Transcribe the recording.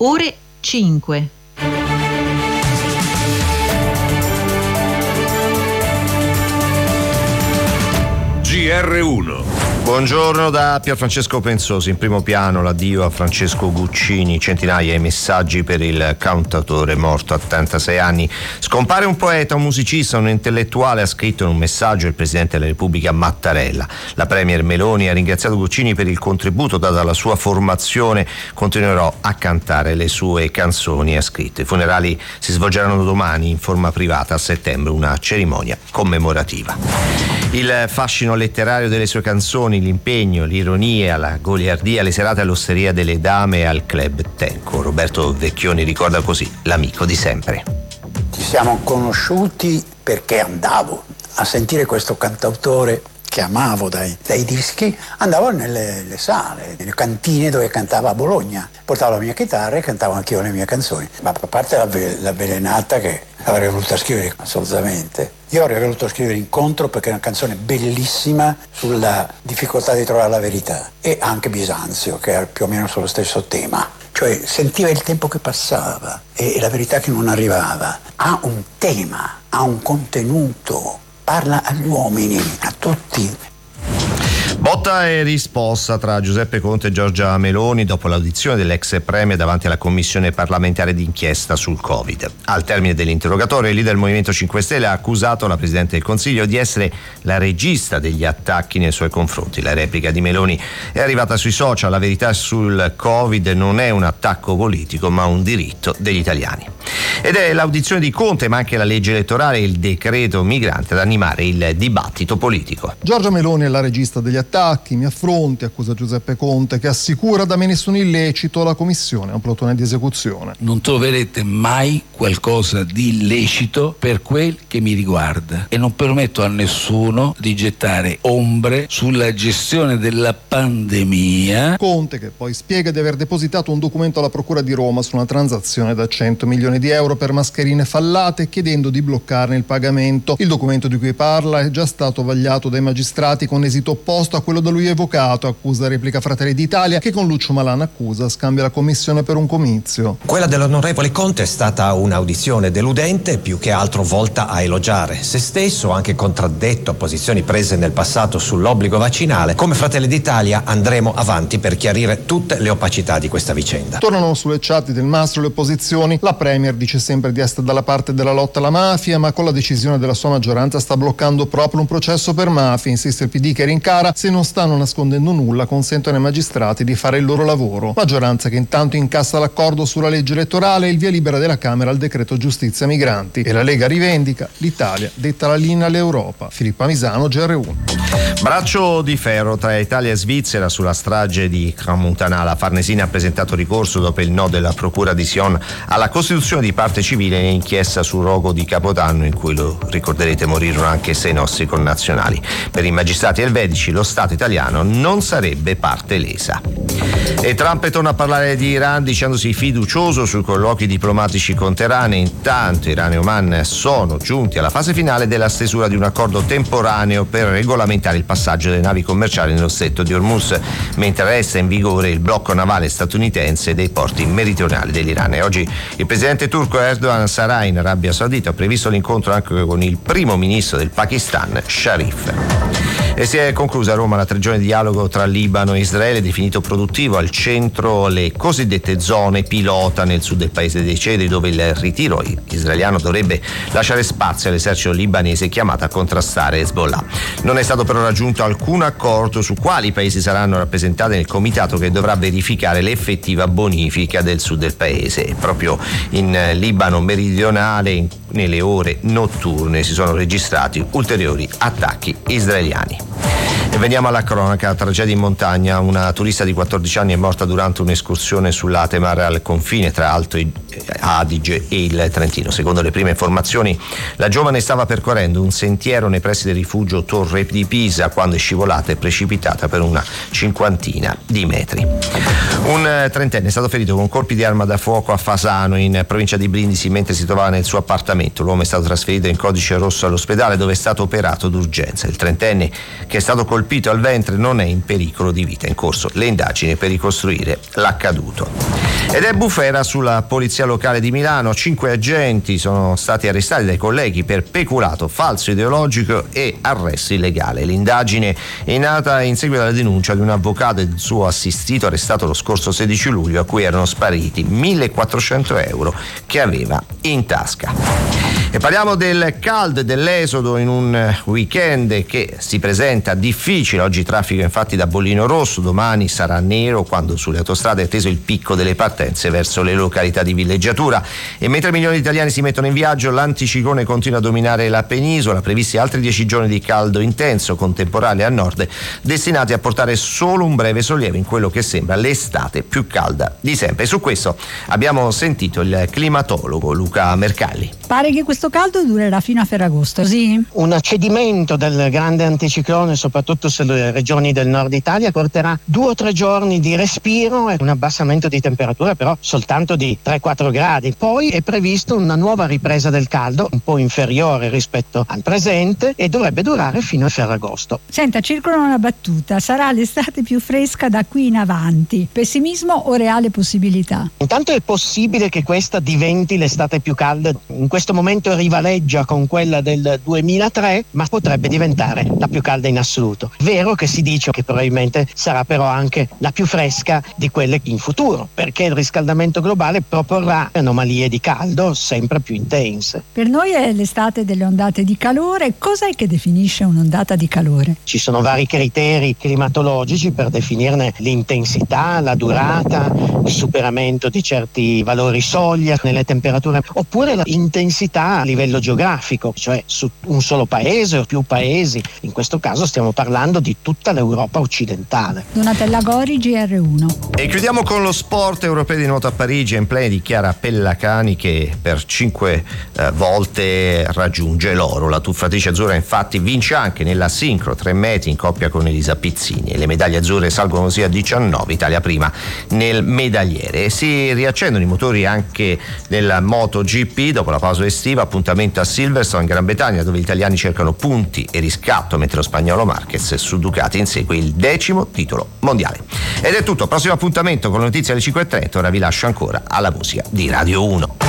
ore 5. GR1. Buongiorno da Pierfrancesco Pensosi. In primo piano l'addio a Francesco Guccini, centinaia i messaggi per il cantautore morto a 86 anni. Scompare un poeta, un musicista, un intellettuale, ha scritto in un messaggio il Presidente della Repubblica Mattarella. La Premier Meloni ha ringraziato Guccini per il contributo dato alla sua formazione. Continuerò a cantare le sue canzoni, ha scritto. I funerali si svolgeranno domani in forma privata, a settembre una cerimonia commemorativa. Il fascino letterario delle sue canzoni, l'impegno, l'ironia, la goliardia, le serate all'Osteria delle Dame e al Club Tenco. Roberto Vecchioni ricorda così l'amico di sempre. Ci siamo conosciuti perché andavo a sentire questo cantautore che amavo dai dischi, andavo nelle sale, nelle cantine dove cantava a Bologna. Portavo la mia chitarra e cantavo anch'io le mie canzoni. Ma a parte l'avvelenata che avrei voluto scrivere assolutamente. Io avrei voluto scrivere Incontro perché è una canzone bellissima sulla difficoltà di trovare la verità, e anche Bisanzio, che era più o meno sullo stesso tema. Cioè sentiva il tempo che passava e la verità che non arrivava. Ha un tema, ha un contenuto, parla agli uomini, a tutti. Botta e risposta tra Giuseppe Conte e Giorgia Meloni dopo l'audizione dell'ex premier davanti alla commissione parlamentare d'inchiesta sul Covid. Al termine dell'interrogatorio, il leader del Movimento 5 Stelle ha accusato la Presidente del Consiglio di essere la regista degli attacchi nei suoi confronti. La replica di Meloni è arrivata sui social: la verità sul Covid non è un attacco politico ma un diritto degli italiani. Ed è l'audizione di Conte, ma anche la legge elettorale e il decreto migrante ad animare il dibattito politico. Giorgia Meloni è la regista degli attacchi, mi affronti, accusa Giuseppe Conte, che assicura da me nessun illecito. La commissione ha un plotone di esecuzione. Non troverete mai qualcosa di illecito per quel che mi riguarda e non permetto a nessuno di gettare ombre sulla gestione della pandemia. Conte, che poi spiega di aver depositato un documento alla Procura di Roma su una transazione da 100 milioni di euro per mascherine fallate, chiedendo di bloccarne il pagamento. Il documento di cui parla è già stato vagliato dai magistrati con esito opposto a quello da lui evocato, accusa replica Fratelli d'Italia, che con Lucio Malan accusa scambia la commissione per un comizio. Quella dell'onorevole Conte è stata un'audizione deludente, più che altro volta a elogiare se stesso, anche contraddetto a posizioni prese nel passato sull'obbligo vaccinale. Come Fratelli d'Italia andremo avanti per chiarire tutte le opacità di questa vicenda. Tornano sulle chat del Mastro le opposizioni. La Premier dice sempre di essere dalla parte della lotta alla mafia, ma con la decisione della sua maggioranza sta bloccando proprio un processo per mafia. Insiste il PD, che rincara: se non stanno nascondendo nulla, consentono ai magistrati di fare il loro lavoro. Maggioranza che intanto incassa l'accordo sulla legge elettorale e il via libera della Camera al decreto giustizia migranti. E la Lega rivendica: l'Italia detta la linea all'Europa. Filippa Misano, GR1. Braccio di ferro tra Italia e Svizzera sulla strage di Crans-Montana. La Farnesina ha presentato ricorso dopo il no della Procura di Sion alla costituzione di parte civile in inchiesta sul rogo di Capodanno, in cui, lo ricorderete, morirono anche 6 nostri connazionali. Per i magistrati elvetici lo Stato italiano non sarebbe parte lesa. E Trump torna a parlare di Iran dicendosi fiducioso sui colloqui diplomatici con Teheran. Intanto Iran e Oman sono giunti alla fase finale della stesura di un accordo temporaneo per regolamentare il passaggio delle navi commerciali nello stretto di Hormuz, mentre resta in vigore il blocco navale statunitense dei porti meridionali dell'Iran. E oggi il presidente turco Erdogan sarà in Arabia Saudita. Ha previsto l'incontro anche con il primo ministro del Pakistan, Sharif. E si è conclusa a Roma la 3 giorni di dialogo tra Libano e Israele, definito produttivo. Al centro le cosiddette zone pilota nel sud del paese dei Cedri, dove il ritiro israeliano dovrebbe lasciare spazio all'esercito libanese chiamato a contrastare Hezbollah. Non è stato però raggiunto alcun accordo su quali paesi saranno rappresentati nel comitato che dovrà verificare l'effettiva bonifica del sud del paese. E proprio in Libano meridionale, nelle ore notturne, si sono registrati ulteriori attacchi israeliani. E veniamo alla cronaca: tragedia in montagna. Una turista di 14 anni è morta durante un'escursione sull'Atemar, al confine tra Alto Adige e il Trentino. Secondo le prime informazioni, la giovane stava percorrendo un sentiero nei pressi del rifugio Torre di Pisa quando è scivolata e precipitata per una 50 di metri. Un trentenne è stato ferito con colpi di arma da fuoco a Fasano, in provincia di Brindisi, mentre si trovava nel suo appartamento. L'uomo è stato trasferito in codice rosso all'ospedale, dove è stato operato d'urgenza. Il trentenne, che è stato colpito colpito al ventre non è in pericolo di vita. In corso le indagini per ricostruire l'accaduto. Ed è bufera sulla polizia locale di Milano. 5 agenti sono stati arrestati dai colleghi per peculato, falso ideologico e arresto illegale. L'indagine è nata in seguito alla denuncia di un avvocato e del suo assistito arrestato lo scorso 16 luglio, a cui erano spariti 1.400 euro che aveva in tasca. E parliamo del caldo e dell'esodo in un weekend che si presenta difficile. Oggi traffico infatti da bollino rosso, domani sarà nero quando sulle autostrade è atteso il picco delle partenze verso le località di villeggiatura. E mentre milioni di italiani si mettono in viaggio, l'anticiclone continua a dominare la penisola, previsti altri 10 giorni di caldo intenso contemporaneo a nord, destinati a portare solo un breve sollievo in quello che sembra l'estate più calda di sempre. E su questo abbiamo sentito il climatologo Luca Mercalli. Pare che questo caldo durerà fino a Ferragosto, sì? Un accedimento del grande anticiclone, soprattutto sulle regioni del nord Italia, porterà 2 o 3 giorni di respiro e un abbassamento di temperatura, però soltanto di 3-4 gradi. Poi è previsto una nuova ripresa del caldo, un po' inferiore rispetto al presente, e dovrebbe durare fino a Ferragosto. Senta, circola una battuta: sarà l'estate più fresca da qui in avanti. Pessimismo o reale possibilità? Intanto è possibile che questa diventi l'estate più calda. In questo momento rivaleggia con quella del 2003, ma potrebbe diventare la più calda in assoluto. Vero che si dice che probabilmente sarà però anche la più fresca di quelle in futuro, perché il riscaldamento globale proporrà anomalie di caldo sempre più intense. Per noi è l'estate delle ondate di calore. Cos'è che definisce un'ondata di calore? Ci sono vari criteri climatologici per definirne l'intensità, la durata, il superamento di certi valori soglia nelle temperature, oppure l'intensità a livello geografico, cioè su un solo paese o più paesi. In questo caso stiamo parlando di tutta l'Europa occidentale. Donatella Gori, GR1. E chiudiamo con lo sport. Europei di nuoto a Parigi, in play di Chiara Pellacani che per 5 volte raggiunge l'oro. La tuffatrice azzurra infatti vince anche nella sincro 3 metri in coppia con Elisa Pizzini e le medaglie azzurre salgono così a 19, Italia prima nel medagliere. E si riaccendono i motori anche nella MotoGP dopo la pausa estiva. Appuntamento a Silverstone in Gran Bretagna, dove gli italiani cercano punti e riscatto, mentre lo spagnolo Marquez su Ducati insegue il 10° titolo mondiale. Ed è tutto, prossimo appuntamento con le notizie alle 5:30. Ora vi lascio ancora alla musica di Radio 1.